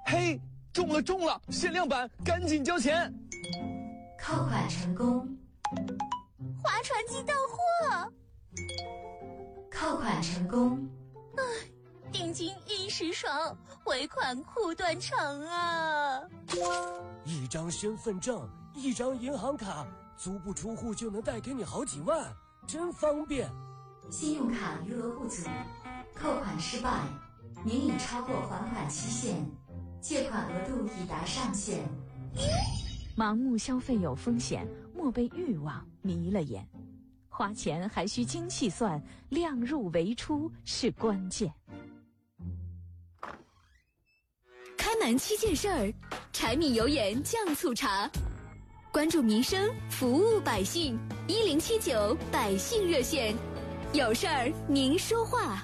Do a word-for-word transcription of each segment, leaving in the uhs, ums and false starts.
嘿，中了中了，限量版，赶紧交钱！ 扣款成功， 划船机到货， 扣款成功。 唉，定金一时爽，尾款苦断肠啊！ 一张身份证，一张银行卡，足不出户就能贷给你好几万，真方便。 信用卡余额不足，扣款失败，您已超过还款期限，借款额度已达上限。 盲目消费有风险，莫被欲望迷了眼。花钱还需精细算，量入为出是关键。 开门七件事儿，柴米油盐酱醋茶，关注民生，服务百姓。一零七九百姓热线，有事儿您说话。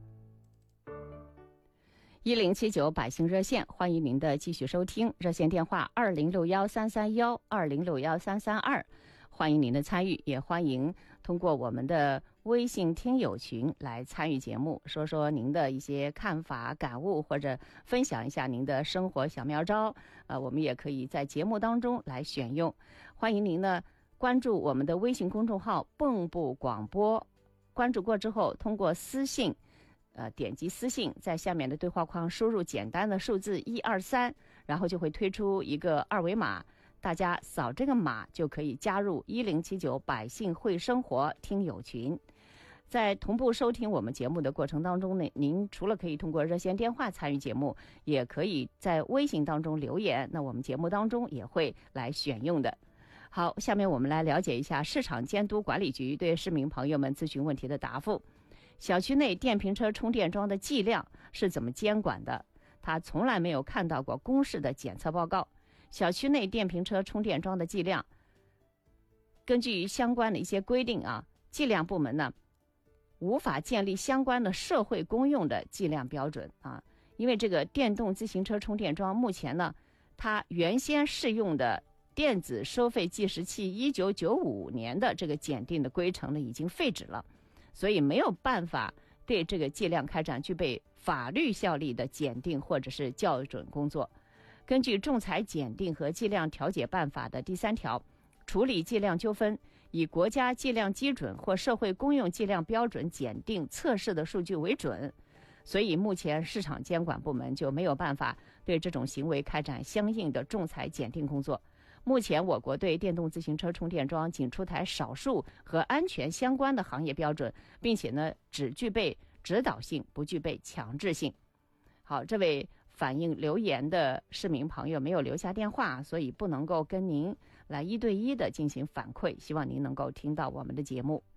一零七九百姓热线，欢迎您的继续收听，热线电话二零六幺三三幺二零六幺三三二，欢迎您的参与，也欢迎通过我们的微信听友群来参与节目，说说您的一些看法感悟，或者分享一下您的生活小妙招，呃，我们也可以在节目当中来选用。欢迎您呢关注我们的微信公众号蚌埠广播，关注过之后通过私信呃，点击私信，在下面的对话框输入简单的数字一二三，然后就会推出一个二维码，大家扫这个码就可以加入一零七九百姓会生活听友群。在同步收听我们节目的过程当中呢，您除了可以通过热线电话参与节目，也可以在微信当中留言，那我们节目当中也会来选用的。好，下面我们来了解一下市场监督管理局对市民朋友们咨询问题的答复。小区内电瓶车充电桩的计量是怎么监管的？他从来没有看到过公示的检测报告。小区内电瓶车充电桩的计量，根据相关的一些规定啊，计量部门呢无法建立相关的社会公用的计量标准啊，因为这个电动自行车充电桩目前呢，它原先适用的电子收费计时器一九九五年的这个检定的规程呢已经废止了。所以没有办法对这个计量开展具备法律效力的检定或者是校准工作。根据《仲裁检定和计量调解办法》的第三条，处理计量纠纷以国家计量基准或社会公用计量标准检定测试的数据为准。所以目前市场监管部门就没有办法对这种行为开展相应的仲裁检定工作。目前我国对电动自行车充电桩仅出台少数和安全相关的行业标准，并且呢只具备指导性，不具备强制性。好，这位反映留言的市民朋友没有留下电话，所以不能够跟您来一对一的进行反馈，希望您能够听到我们的节目。